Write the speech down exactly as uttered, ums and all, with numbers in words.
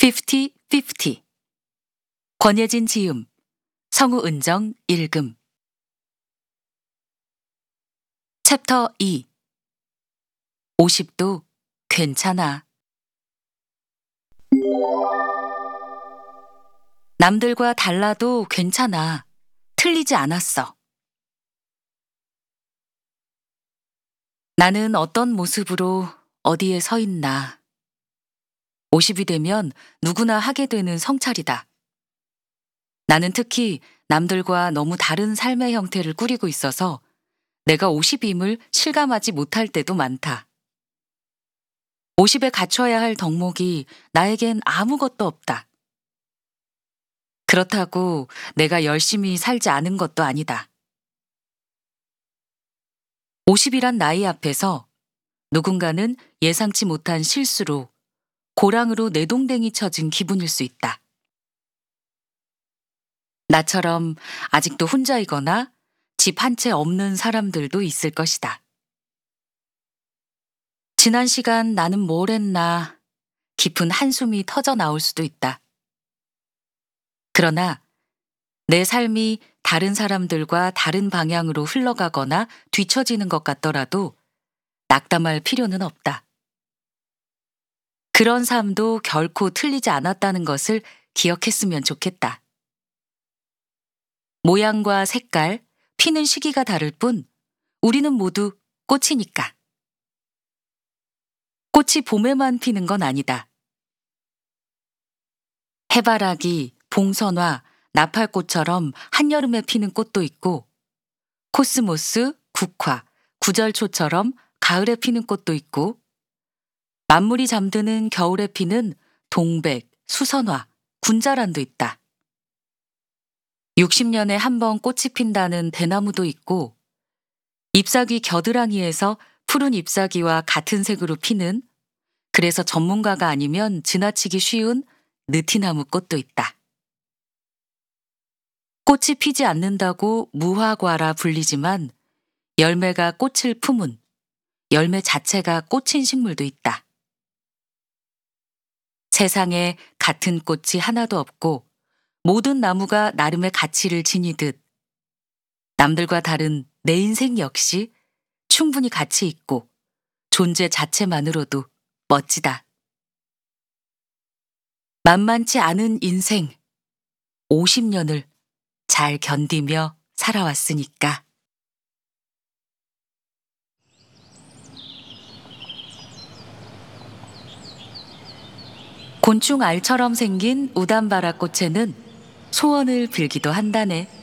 피프티 피프티 권예진 지음, 성우 은정 읽음. 챕터 이. 오십도 괜찮아. 남들과 달라도 괜찮아. 틀리지 않았어. 나는 어떤 모습으로 어디에 서 있나. 오십이 되면 누구나 하게 되는 성찰이다. 나는 특히 남들과 너무 다른 삶의 형태를 꾸리고 있어서 내가 오십임을 실감하지 못할 때도 많다. 오십에 갖춰야 할 덕목이 나에겐 아무것도 없다. 그렇다고 내가 열심히 살지 않은 것도 아니다. 오십이란 나이 앞에서 누군가는 예상치 못한 실수로 고랑으로 내동댕이 쳐진 기분일 수 있다. 나처럼 아직도 혼자이거나 집 한 채 없는 사람들도 있을 것이다. 지난 시간 나는 뭘 했나 깊은 한숨이 터져 나올 수도 있다. 그러나 내 삶이 다른 사람들과 다른 방향으로 흘러가거나 뒤처지는 것 같더라도 낙담할 필요는 없다. 그런 삶도 결코 틀리지 않았다는 것을 기억했으면 좋겠다. 모양과 색깔, 피는 시기가 다를 뿐 우리는 모두 꽃이니까. 꽃이 봄에만 피는 건 아니다. 해바라기, 봉선화, 나팔꽃처럼 한여름에 피는 꽃도 있고 코스모스, 국화, 구절초처럼 가을에 피는 꽃도 있고 만물이 잠드는 겨울에 피는 동백, 수선화, 군자란도 있다. 육십 년에 한 번 꽃이 핀다는 대나무도 있고 잎사귀 겨드랑이에서 푸른 잎사귀와 같은 색으로 피는, 그래서 전문가가 아니면 지나치기 쉬운 느티나무 꽃도 있다. 꽃이 피지 않는다고 무화과라 불리지만 열매가 꽃을 품은, 열매 자체가 꽃인 식물도 있다. 세상에 같은 꽃이 하나도 없고 모든 나무가 나름의 가치를 지니듯 남들과 다른 내 인생 역시 충분히 가치 있고 존재 자체만으로도 멋지다. 만만치 않은 인생, 오십 년을 잘 견디며 살아왔으니까. 곤충 알처럼 생긴 우담바라 꽃에는 소원을 빌기도 한다네.